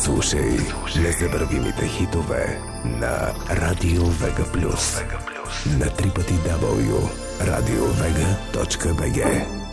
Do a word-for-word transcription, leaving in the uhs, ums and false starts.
Слушай незабравимите хитове на Радио Вега Плюс на три пъти дабъл ю радио вега точка би джи.